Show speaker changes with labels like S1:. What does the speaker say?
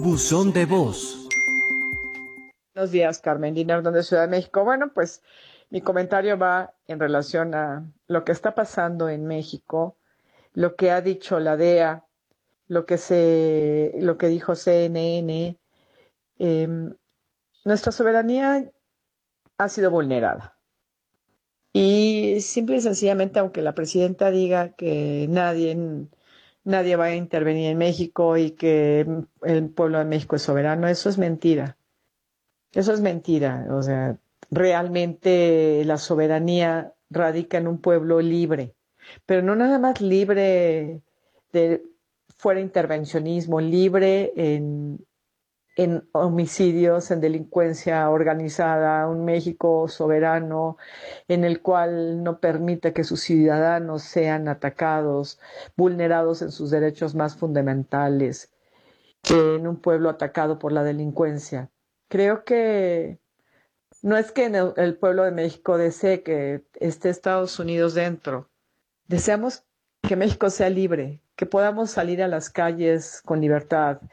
S1: Buzón de voz.
S2: Buenos días, Carmen Lina Hernández, Ciudad de México. Bueno, pues mi comentario va en relación a lo que está pasando en México, lo que ha dicho la DEA, lo que dijo CNN. Nuestra soberanía ha sido vulnerada. Y simple y sencillamente, aunque la presidenta diga que nadie va a intervenir en México y que el pueblo de México es soberano, eso es mentira. Eso es mentira. O sea, realmente la soberanía radica en un pueblo libre, pero no nada más libre de fuera intervencionismo, libre en homicidios, en delincuencia organizada, un México soberano en el cual no permite que sus ciudadanos sean atacados, vulnerados en sus derechos más fundamentales, en un pueblo atacado por la delincuencia. Creo que no es que el pueblo de México desee que esté Estados Unidos dentro. Deseamos que México sea libre, que podamos salir a las calles con libertad,